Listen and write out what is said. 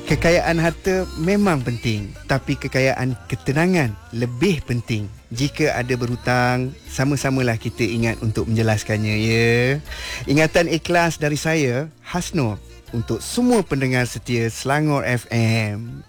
Kekayaan harta memang penting, tapi kekayaan ketenangan lebih penting. Jika ada berhutang, sama-samalah kita ingat untuk menjelaskannya, ya. Ingatan ikhlas dari saya, Hasno, untuk semua pendengar setia Selangor FM.